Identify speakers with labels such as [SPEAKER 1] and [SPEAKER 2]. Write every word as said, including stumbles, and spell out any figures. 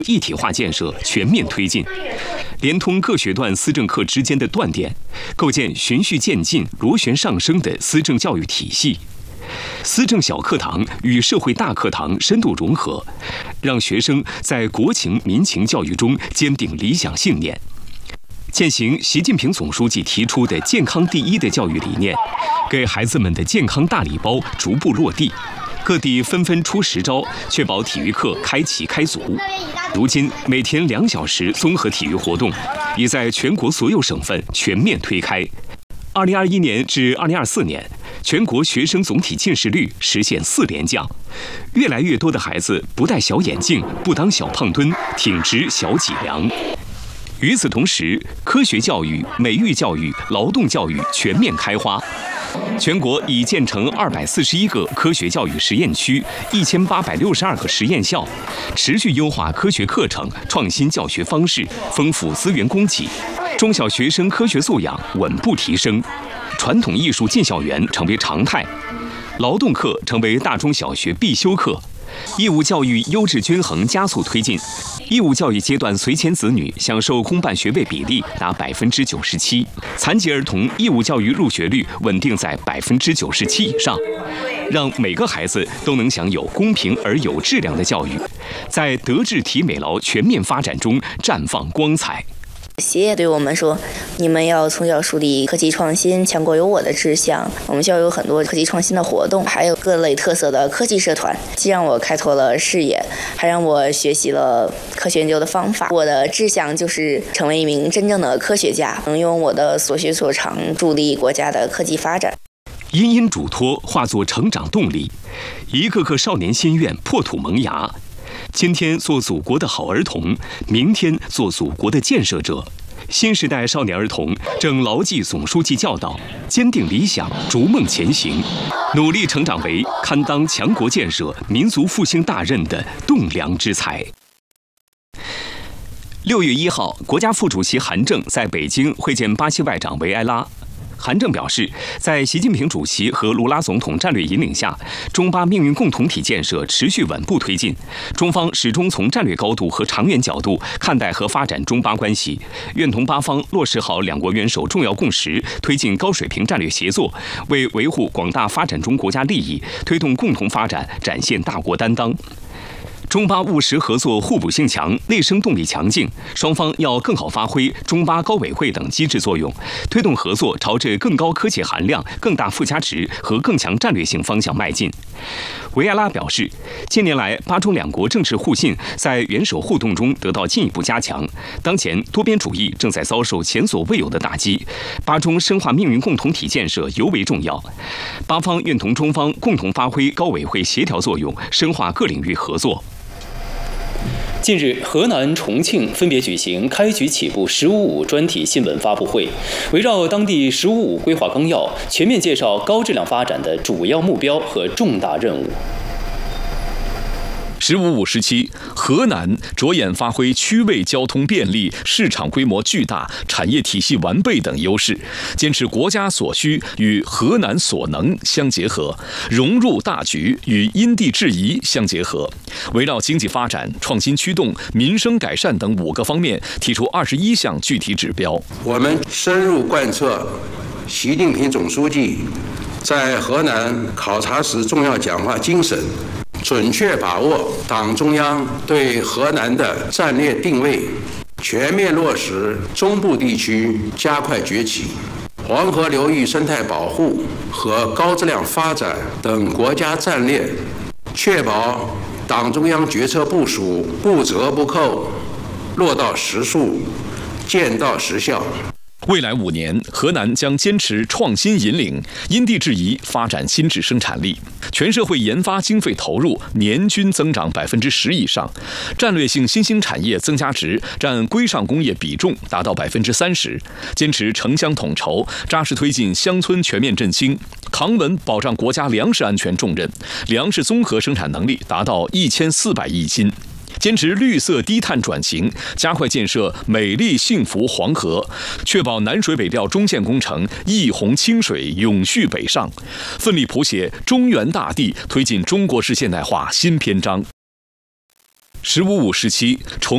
[SPEAKER 1] 一体化建设全面推进，连通各学段思政课之间的断点，构建循序渐进、螺旋上升的思政教育体系。思政小课堂与社会大课堂深度融合，让学生在国情民情教育中坚定理想信念。践行习近平总书记提出的“健康第一”的教育理念，给孩子们的健康大礼包逐步落地。各地纷纷出实招，确保体育课开齐开足。如今，每天两小时综合体育活动已在全国所有省份全面推开。二零二一年至二零二四年，全国学生总体近视率实现四连降，越来越多的孩子不戴小眼镜，不当小胖墩，挺直小脊梁。与此同时，科学教育、美育教育、劳动教育全面开花。全国已建成二百四十一个科学教育实验区，一千八百六十二个实验校，持续优化科学课程，创新教学方式，丰富资源供给。中小学生科学素养稳步提升，传统艺术进校园成为常态，劳动课成为大中小学必修课。义务教育优质均衡加速推进，义务教育阶段随迁子女享受公办学位比例达百分之九十七，残疾儿童义务教育入学率稳定在百分之九十七以上，让每个孩子都能享有公平而有质量的教育，在德智体美劳全面发展中绽放光彩。
[SPEAKER 2] 协也对我们说，你们要从小树立科技创新强国有我的志向。我们学校有很多科技创新的活动，还有各类特色的科技社团，既让我开拓了视野，还让我学习了科学研究的方法。我的志向就是成为一名真正的科学家，能用我的所学所长助力国家的科技发展。
[SPEAKER 1] 殷殷嘱托化作成长动力，一个个少年心愿破土萌芽。今天做祖国的好儿童，明天做祖国的建设者。新时代少年儿童正牢记总书记教导，坚定理想，逐梦前行，努力成长为堪当强国建设、民族复兴大任的栋梁之才。六月一号，国家副主席韩正在北京会见巴西外长维埃拉。韩正表示，在习近平主席和卢拉总统战略引领下，中巴命运共同体建设持续稳步推进。中方始终从战略高度和长远角度看待和发展中巴关系，愿同巴方落实好两国元首重要共识，推进高水平战略协作，为维护广大发展中国家利益、推动共同发展展现大国担当。中巴务实合作互补性强，内生动力强劲，双方要更好发挥中巴高委会等机制作用，推动合作朝着更高科技含量、更大附加值和更强战略性方向迈进。维埃拉表示，近年来巴中两国政治互信在元首互动中得到进一步加强，当前多边主义正在遭受前所未有的打击，巴中深化命运共同体建设尤为重要。巴方愿同中方共同发挥高委会协调作用，深化各领域合作。
[SPEAKER 3] 近日，河南、重庆分别举行开局起步“十五五”专题新闻发布会，围绕当地“十五五”规划纲要，全面介绍高质量发展的主要目标和重大任务。
[SPEAKER 4] 十五五时期，河南着眼发挥区位交通便利、市场规模巨大、产业体系完备等优势，坚持国家所需与河南所能相结合，融入大局与因地制宜相结合，围绕经济发展、创新驱动、民生改善等五个方面，提出二十一项具体指标。
[SPEAKER 5] 我们深入贯彻习近平总书记在河南考察时重要讲话精神，准确把握党中央对河南的战略定位，全面落实中部地区加快崛起、黄河流域生态保护和高质量发展等国家战略，确保党中央决策部署不折不扣，落到实处，见到实效。
[SPEAKER 4] 未来五年，河南将坚持创新引领、因地制宜发展新质生产力，全社会研发经费投入年均增长百分之十以上，战略性新兴产业增加值占规上工业比重达到百分之三十，坚持城乡统筹，扎实推进乡村全面振兴，扛稳保障国家粮食安全重任，粮食综合生产能力达到一千四百亿斤。坚持绿色低碳转型，加快建设美丽幸福黄河，确保南水北调中线工程一洪清水永续北上，奋力谱写中原大地推进中国式现代化新篇章。十五五时期，重